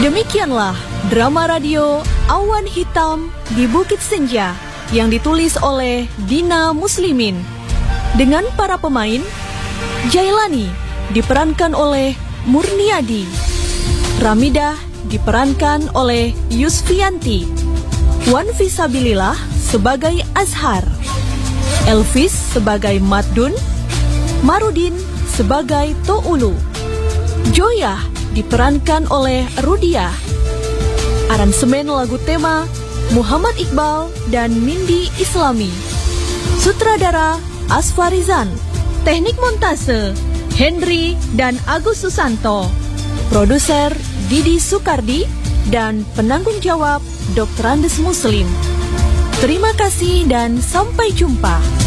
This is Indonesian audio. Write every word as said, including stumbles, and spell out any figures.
Demikianlah drama radio Awan Hitam di Bukit Senja yang ditulis oleh Dina Muslimin dengan para pemain: Jailani diperankan oleh Murniadi, Ramidah diperankan oleh Yusfianti, Wan Fisabilillah sebagai Azhar, Elvis sebagai Madun, Marudin sebagai Toulu, Joyah diperankan oleh Rudiah. Aransemen lagu tema Muhammad Iqbal dan Nindi Islami. Sutradara Asfarizan. Teknik montase Henry dan Agus Susanto. Produser Didi Sukardi dan penanggung jawab dokter Andes Muslim. Terima kasih dan sampai jumpa.